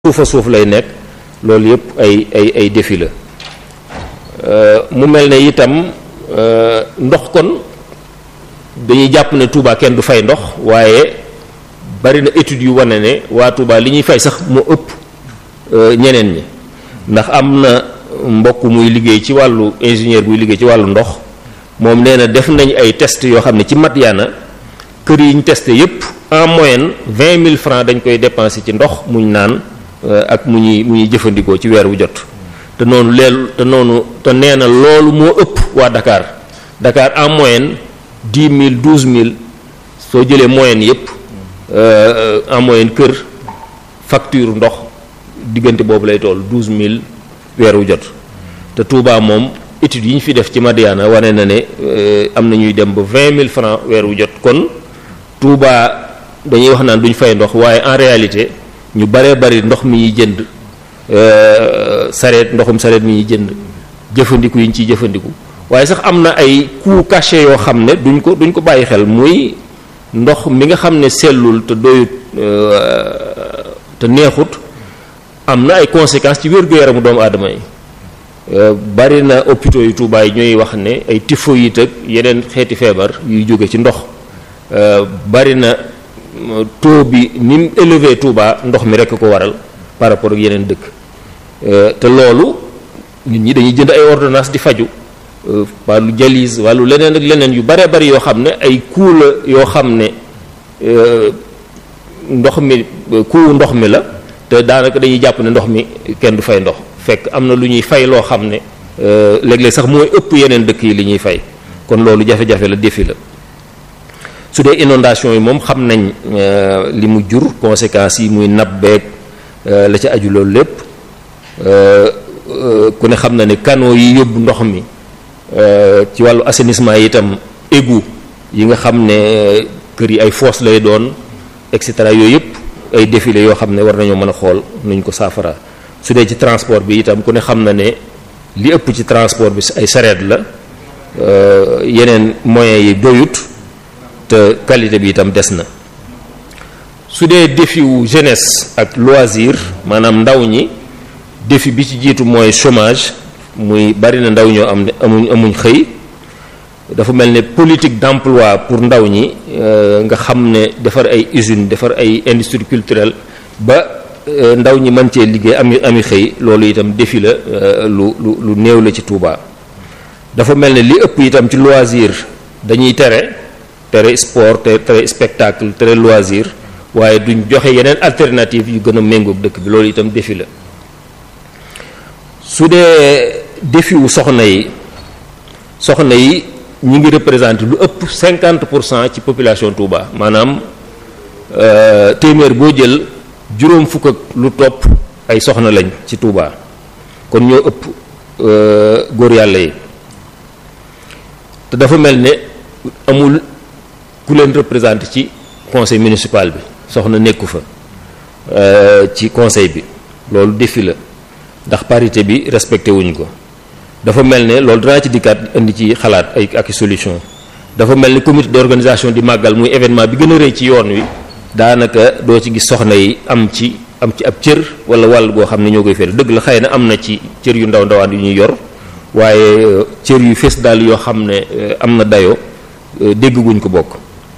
suuf lay nekk loolu yëpp ay défi la mu mel ne itam ndox kon dañuy jàpp ne Touba kenn du fay ndox waaye bari na études yu wane ne waa Touba li ñuy fay sax moo ëpp ñeneen ñi ndax am na mbokk muy liggéey ci wàllu ingénieur buy liggéey ci wàllu ndox moom nee na def nañ ay test yoo xam ne ci Madiana kër yi ñu testé yépp en moyenne 20 000 francs dañ koy dépensé ci ndox muñ naan ak mu ñuy jëfandikoo ci weer wu jot te nee na loolu moo ëpp waa Dakar en moyenne 10 000 12 000 soo jëlee moyenne yépp en moyenne kër facture ndox diggante boobu lay toll 12 000 weer wu jot te Touba moom études yi ñu fi def ci Madiana wane na ne am na ñuy dem ba 20 000 francs weer wu jot kon Touba dañuy wax naan duñ fay ndox waaye en réalité ñu baree bari ndox mi ñuy jënd ndoxum sareet mi ñuy jënd jëfandiku yi ñu ciy jëfandiku waaye sax am na ay coûts cachés yoo xam ne duñ ko bàyyi xel muy ndox mi nga xam ne sellul te doyut te neexut am na ay conséquences ci wér-gu-yaramu doomu aadama yi bari na hôpitaux yu Touba yi ñooy wax ne ay typhoïde ak yeneen xeeti feebar yuy jóge ci ndox bari na taux bi ni mu élevé Touba ndox mi rekk ko waral par rapport ak yeneen dëkk te loolu nit ñi dañuy jënd ay ordonnance di faju wàllu dialyse wàllu leneen ak leneen yu bare bari yoo xam ne ay coût la yoo xam ne ndox mi la te daanaka dañuy jàpp ne ndox mi kenn du fay ndox fekk am na lu ñuy fay loo xam ne léeg-léeg sax mooy ëpp yeneen dëkk yi li ñuy fay kon loolu jafe-jafe la défi la su dee inondation yi moom xam nañ li mu jur conséquences yi muy nappe beeg la ca aju loolu lépp ku ne xam na ne canaux yi yóbbu ndox mi ci wàllu assainissement yi itam égout yi nga xam ne kër yi ay fosse lay doon et cetera yooyu yëpp ay défi la yoo xam ne war nañoo mën a xool nuñ ko saafara su dee ci transport bi itam ku ne xam na ne li ëpp ci transport bi ay sareet la yeneen moyens yi doyut te qualité bi itam des na su dee défi wu jeunesse ak loisir maanaam ndaw ñi défi bi ci jiitu mooy chômage muy bari na ndaw ñoo am ne amuñ xëy dafa mel ne politique d'emploi pour ndaw ñi nga xam ne defar ay usines defar ay industrie culturelle ba ndaw ñi mën cee liggéey ami xëy loolu itam défi la lu néew la ci Touba dafa mel ne li ëpp itam ci loisir dañuy tere sport tere spectacle tere loisir waaye duñ joxe yeneen alternative yu gën a méngoog dëkk bi loolu itam défi la su dee défi wu soxna yi ñi ngi représenté lu ëpp 50% ci population Touba maanaam téeméer boo jël juróom fukk ak lu topp ay soxna lañ ci Touba kon ñoo ëpp góor yàlla yi te dafa mel ne amul ku leen représenté ci conseil municipal bi soxna nekku fa ci conseil bi loolu défi la ndax parité bi respecté wuñ ko dafa mel ne loolu danaa ci dikkaat indi ci xalaat ak solution dafa mel ni comité d'organisation di màggal muy événement bi gën a rëy ci yoon wi daanaka doo ci gis soxna yi am ci ab cër wala wàll goo xam ne ñoo koy féete dëgg la xëy na am na ci cër yu ndawaan yu ñuy yor waaye cër yu fees daal yoo xam ne am na dayoo dégg guñ ko bokk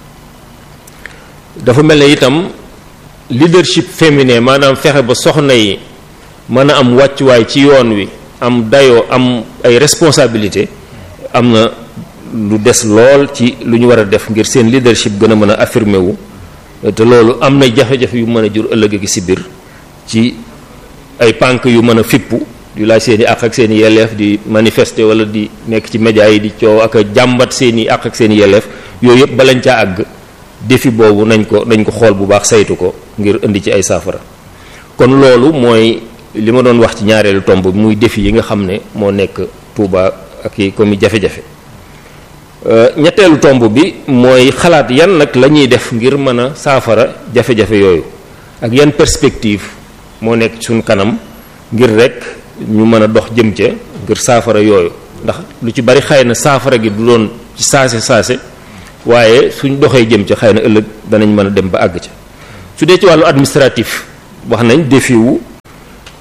dafa mel ne itam leadership féminin maanaam fexe ba soxna yi mën a am wàccuwaay ci yoon wi am dayoo am ay responsabilité am na lu des lool ci lu ñu war a def ngir seen leadership gën a mën a affirmer wu te loolu am na jafe-jafe yu mën a jur ëllëg gi si biir ci ay pànk yu mën a fippu di laaj seen i àq ak seen i yelleef di manifester wala di nekk ci média yi di coow ak a jàmbat seen i àq ak seen i yelleef yooyu yëpp balañ caa àgg défi boobu nañ ko xool bu baax saytu ko ngir indi ci ay saafara kon loolu mooy li ma doon wax ci ñaareelu tomb bi muy défi yi nga xam ne moo nekk Touba ak yi comme jafe-jafe ñetteelu tomb bi mooy xalaat yan nag la ñuy def ngir mën a saafara jafe-jafe yooyu ak yan perspective moo nekk suñ kanam ngir rek ñu mën a dox jëm ca ngir saafara yooyu ndax lu ci bari xëy na saafara gi du doon ci saase waaye suñ doxee jëm ca xëy na ëllëg danañ mën a dem ba àgg ca su dee ci wàllu administratif wax nañ défi wu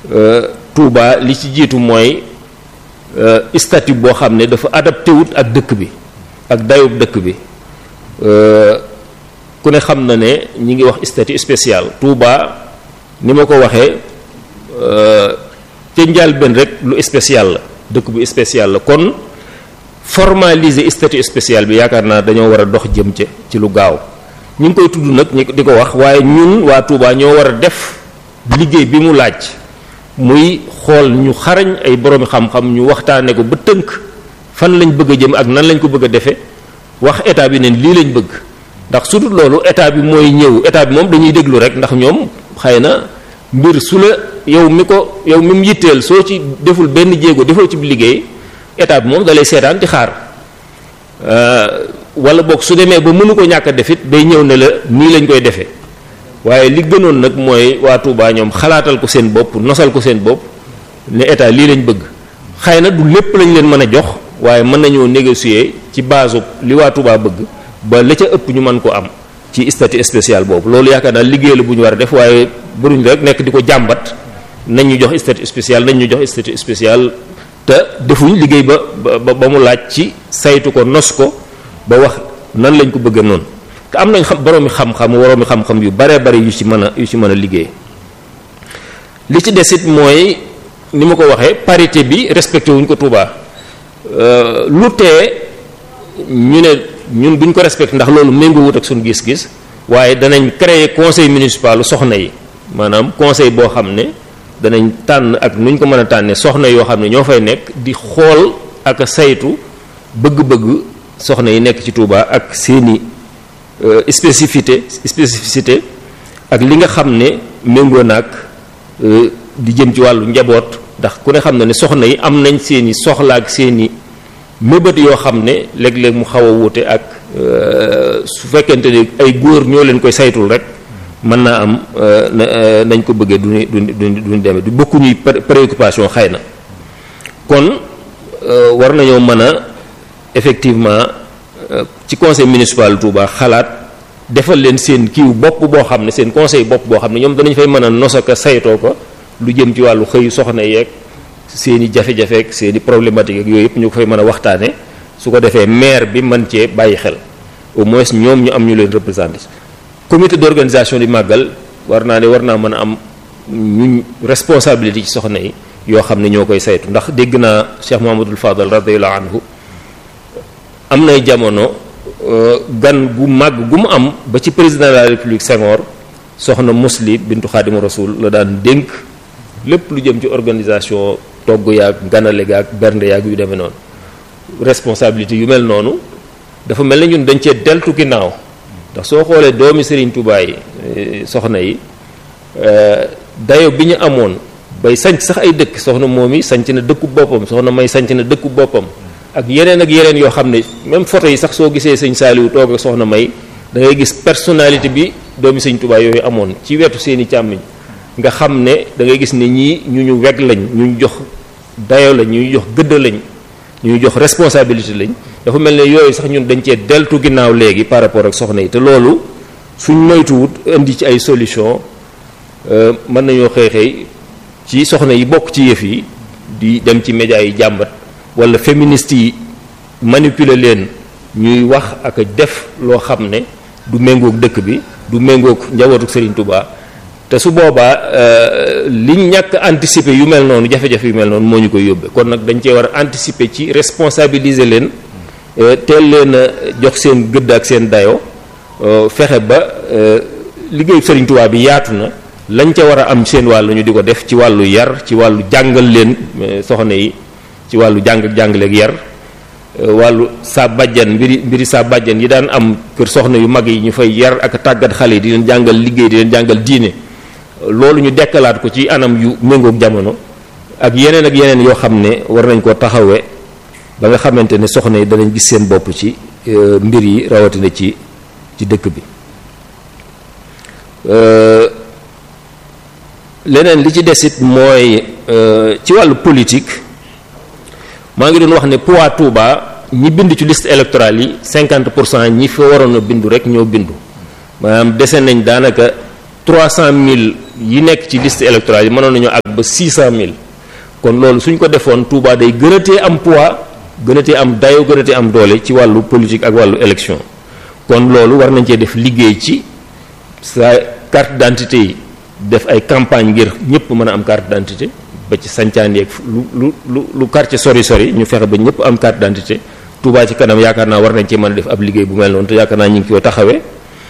Touba li ci jiitu mooy statut boo xam ne dafa adapté wut ak dëkk bi ak dayub dëkk bi ku ne xam na ne ñi ngi wax statut spécial. Touba ni ma ko waxee ca njëlbéen rek lu spécial la, dëkk bu spécial la, kon formaliser statut spécial bi yaakaar naa dañoo war a dox jëm ca ci lu gaaw. ñu ngi koy tudd nag ñi di ko wax, waaye ñun waa Touba ñoo war a def liggéey bi mu laaj, muy xool ñu xarañ ay boroomi xam-xam ñu waxtaane ko ba tënk fan lañ bëgg a jëm ak nan lañ ko bëgg a defee, wax état bi ne lii lañ bëgg. ndax su dul loolu état bi mooy ñëw, état bi moom dañuy déglu rek, ndax ñoom xëy na mbir su la yow mi mu yitteel soo ci deful benn jéego defoo ci liggéey, état bi moom dalay seetaan di xaar. wala boog su demee ba mënu ko ñàkk a defit day ñëw ne la nii lañ koy defee. waaye li gënoon nag mooy waa Touba ñoom xalaatal ko seen bopp, nosal ko seen bopp, ne état lii lañ bëgg. xëy na du lépp lañ leen mën a jox, waaye mën nañoo négocier ci base li waa Touba bëgg ba la ca ëpp ñu mën ko am ci statut spécial boobu. loolu yaakaar naa liggéey la bu ñu war a def, waaye bëruñ rek nekk di ko jàmbat nañ ñu jox statut spécial, nañ ñu jox statut spécial, te defuñ liggéey ba mu laaj ci saytu ko, nos ko ba wax nan lañ ko bëgg noonu. te am nañ boroomi xam-xam yu bare bare yu ci mën a liggéey. li ci desit mooy ni ma ko waxee parité bi respecté wuñ ko Touba. lu tee ñu ne ñun duñ ko respecté ndax loolu méngoo wut ak suñu gis-gis, waaye danañ créer conseil municipal soxna yi, maanaam conseil boo xam ne danañ tànn ak nuñ ko mën a tànnee soxna yoo xam ne ñoo fay nekk di xool ak saytu bëgg-bëgg soxna yi nekk ci Touba ak seeni spécificité ak li nga xam ne méngoo naag di jëm ci wàllu njaboot. ndax ku ne xam na ne soxna yi am nañ seeni soxla ak seeni mébét yoo xam ne léeg-léeg mu xaw a wuute ak su fekkente ne ay góor ñoo leen koy saytul rek mën naa am nañ ko bëggee duñ demee du bokkuñuy préoccupation xëy na. kon war nañoo mën a effectivement ci conseil municipal Touba xalaat defal leen seen kiiw bopp boo xam ne seen conseil bopp boo xam ne ñoom danañ fay mën a nosaka saytoo ko lu jëm ci wàllu xëyu soxna yeeg seeni jafe-jafe ak seeni problématique ak yooyu yëpp ñu ko fay mën a waxtaane su ko defee maire bi mën cee bàyyi xel, au moins ñoom ñu am ñu leen représenté. comité d'organisation di màggal war naa mën a am ñu responsabilité ci soxna yi yoo xam ne ñoo koy saytu. ndax dégg naa Cheikh Mouhamadoul Fadal radiyallahu anhu am nay jamono gan gu màgg gu mu am ba ci président de la république Senghor soxna Musli bintu Xaadimu Rasul la daan dénk lépp lu jëm ci organisation togg yaag ganale gaag bernde yaag yu demee noonu. responsabilité yu mel noonu dafa mel ne ñun dañ cee deltu ginnaaw, ndax soo xoolee doomi Serigne Touba yi soxna yi dayo bi ñu amoon bay sanc sax ay dëkk, soxna moom yi sanc na dëkku boppam, soxna may sanc na dëkku boppam ak yeneen yoo xam ne même photo yi sax soo gisee sëñ Saaliwu toog ak soxna may da ngay gis personnalité bi doomi Serigne Touba yooyu amoon ci wetu seeni càmmiñ, nga xam ne da ngay gis ne ñii ñu weg lañ, ñu jox dayo lañ, ñu jox gëdd lañ, ñu jox responsabilité lañ. dafa mel ne yooyu sax ñun dañ cee deltu ginnaaw léegi par rapport ak soxna yi, te loolu suñ moytuwut indi ci ay solution mën nañoo xëy ci soxna yi bokk ci yëf yi di dem ci médias yi jàmbat, wala féministes yi manipuler leen ñuy wax ak def loo xam ne du méngoog dëkk bi, du méngoog njabootu Serigne Touba. te su boobaa liñ ñàkk anticiper yu mel noonu, jafe-jafe yu mel noonu moo ñu koy yóbbee. kon nag dañ cee war a anticiper ci responsabiliser leen, teel leen a jox seen gëdd ak seen dayo, fexe ba liggéeyu Serigne Touba bi yaatu na, lañ ca war a am seen wàll ñu di ko def ci wàllu yar, ci wàllu jàngal leen soxna yi, ci wàllu jàng ak jàngaleeg yar, wàllu saa bàjjan mbiri saa bàjjan yi daan am kër soxna yu mag yi ñu fay yar ak tàggat xale yi di leen jàngal liggéey, di leen jàngal diine. loolu ñu dekkalaat ko ci anam yu méngoog jamono ak yeneen yoo xam ne war nañ koo taxawee ba nga xamante ne soxna yi danañ gis seen bopp ci mbir yi, rawatina ci dëkk bi. leneen li ci desit mooy ci wàllu politique, maa ngi doon wax ne poids Touba ñi bind ci liste électorale yi 50% ñi fa waroon a bindu rek ñoo bindu, maanaam dese nañ daanaka 300,000 yi nekk ci liste électorale yi mënoon nañoo àgg ba 600 000 kon loolu suñ ko defoon Touba day gën a tee am poids gën a tee am dayo gën a tee am doole ci wàllu politique ak wàllu élection kon loolu war nañ cee def liggéey ci sa carte d'identité yi def ay campagne ngir ñëpp mën a am carte d'identité ba ci sancaan yeeg lu quartier sori ñu fexe ba ñëpp am carte d'identité Touba ci kanam yaakaar naa war nañ cee mën a def ab liggéey bu mel noonu te yaakaar naa ñu ngi ciy taxawee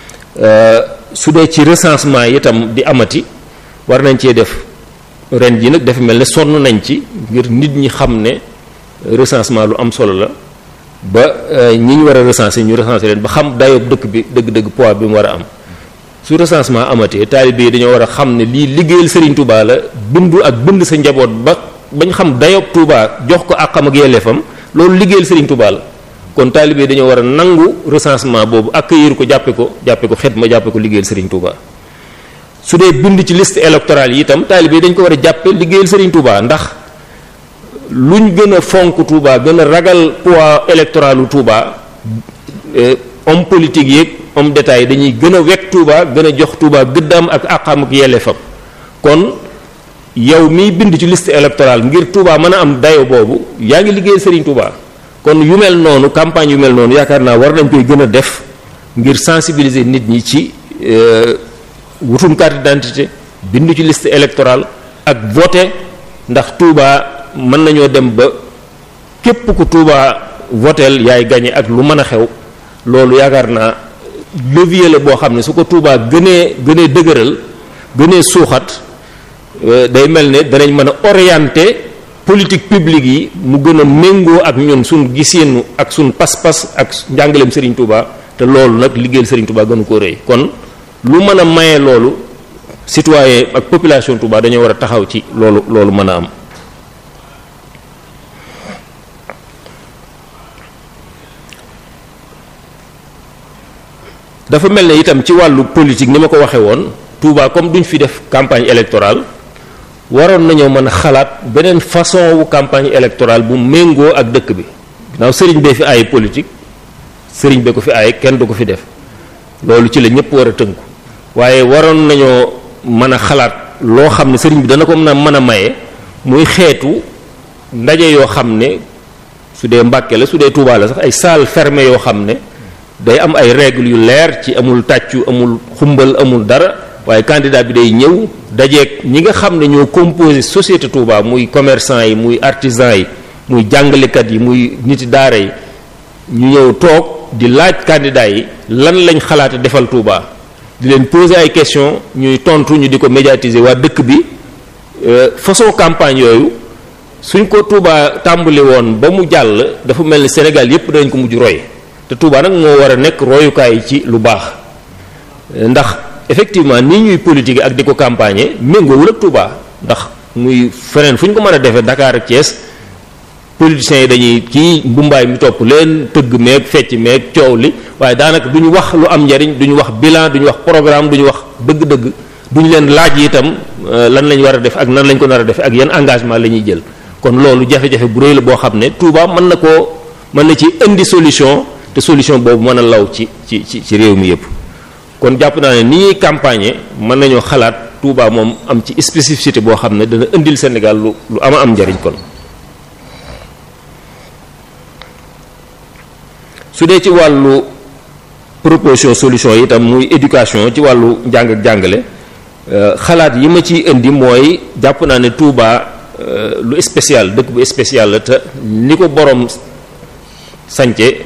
su dee ci recensement yi itam di amati war nañ cee def ren ji nag dafa mel ne sonn nañ ci ngir nit ñi xam ne recensement lu am solo la ba ñi ñu war a recenser ñu recenser leen ba xam dayoob dëkk bi dëgg-dëgg poids bi mu war a am su recensement amatee taalibe yi dañoo war a xam ne lii liggéeyal Serigne Touba la bind sa njaboot ba bañ xam dayoob Touba jox ko àqam ak yelleefam loolu liggéeyal Serigne Touba la kon taalibe yi dañoo war a nangu recensement boobu accueillir ko jàppe ko xidma jàppe ko liggéeyal Serigne Touba su dee bind ci liste électorale yi itam taalibe yi dañ ko war a jàppe liggéeyal Serigne Touba ndax luñ gën a fonk Touba gën a ragal poids électoralu Touba homme politique yeeg homme d'état yi dañuy gën a wekk Touba gën a jox Touba gëddaam ak àqam ak yelleefam kon yow miy bind ci liste électorale ngir Touba mën a am dayo boobu yaa ngi liggéeyal Serigne Touba kon yu mel noonu campagne yu mel noonu yaakaar naa war nañ koy gën a def ngir sensibiliser nit ñi ci wutum carte d'identité bindu ci liste électorale ak voter ndax Touba mën nañoo dem ba képp ku Touba votel yaay gagné ak lu mën a xew loolu yaakaar naa levier la boo xam ne su ko Touba gënee dëgëral gënee suuxat day mel ne danañ mën a orienter politique publique yi mu gën a méngoo ak ñun suñ giseenu ak suñ pas-pas ak njàngaleem Serigne Touba te loolu nag liggéeyal Serigne Touba gënu ko rëy kon lu mën a maye loolu citoyen ak population Touba dañoo war a taxaw ci loolu mën a am dafa mel ne itam ci wàllu politique ni ma ko waxee woon Touba comme duñ fi def campagne électorale waroon nañoo mën a xalaat beneen façon wu campagne électorale bu méngoo ak dëkk bi ginnaaw sëriñ bee fi aaye politique sëriñ bee ko fi aaye kenn du ko fi def loolu ci la ñëpp war a tënku waaye waroon nañoo mën a xalaat loo xam ne sëriñ bi dana ko mën a maye muy xeetu ndaje yoo xam ne su dee Mbàkke la su dee Touba la sax ay salle fermée yoo xam ne day am ay règles yu leer ci amul tàccu amul xumbal amul dara waaye candidat bi day ñëw dajeeg ñi nga xam ne ñoo composé société Touba muy commerçant yi muy artisan yi muy jàngalekat yi muy niti daara yi ñu ñëw toog di laaj candidat yi lan lañ xalaate defal Touba di leen poser ay questions ñuy tontu ñu di ko médiatiser waa dëkk bi façon campagne yooyu suñ ko Touba tàmbali woon ba mu jàll dafa mel ni Sénégal yépp dañ ko mujj roy te Touba nag moo war a nekk royukaay ci lu baax ndax effectivement nii ñuy politique ak di ko campagne méngoowul ak Touba ndax muy feneen fu ñu ko mën a defee Dakar ak Thiès politiciens yi dañuy kii mbumbaay mi topp leen tëgg meeg fecc meeg coow li waaye daanaka du ñu wax lu am njariñ du ñu wax bilan du ñu wax programme du ñu wax dëgg-dëgg du ñu leen laaj itam lan lañ war a def ak nan lañ ko nar a def ak yan engagement la ñuy jël kon loolu jafe-jafe bu rëy la boo xam ne Touba mën na ci indi solution te solution boobu mën a law ci réew mi yëpp kon jàpp naa ne ni ñuy campagne mën nañoo xalaat Touba moom am ci spécificité boo xam ne dana indil Sénégal lu am njariñ kon su dee ci wàllu proposition solution yi itam muy éducation ci wàllu njàng ak jàngale xalaat yi ma ciy indi mooy jàpp naa ne Touba lu spécial dëkk bu spécial la te ni ko borom sance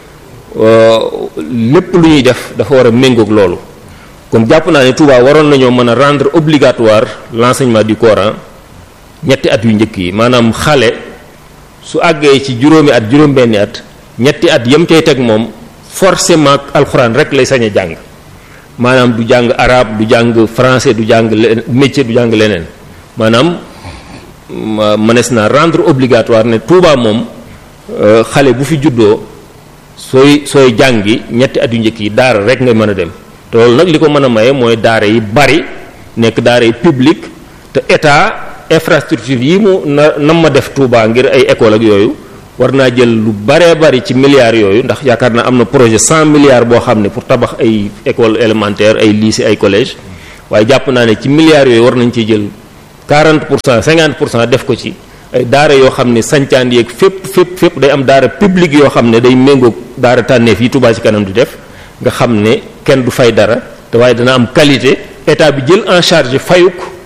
lépp lu ñuy def dafa war a méngoog loolu kon jàpp naa ne Touba waroon nañoo mën a rendre obligatoire l'enseignement du Coran ñetti at yu njëkk yi maanaam xale su àggee ci juróomi at juróom-benni at ñetti at yam cay teg moom forcément alxuraan rek lay sañ a jàng maanaam du jàng arabe du jàng français du jàng métier du jàng leneen maanaam mënees naa rendre obligatoire ne Touba moom xale bu fi juddoo sooy jàngi ñetti at yu njëkk yi daara rek nga mën a dem te loolu nag li ko mën a maye mooy daara yi bari nekk daara yi publique te état infrastructure yi mu nam ma def Touba ngir ay école ak yooyu war naa jël lu baree bari ci milliards yooyu ndax yaakaar naa am na projet 100 milliards boo xam ne pour tabax ay école élémentaire ay lycée ay collège waaye jàpp naa ne ci milliards yooyu war nañ ci jël 40% 50% def ko ci ay daara yoo xam ne sancaan yeeg fépp day am daara publique yoo xam ne day méngoog daara tànneef yi Touba ci kanam di def nga xam ne kenn du fay dara te waaye dana am qualité état bi jël en charge fayuk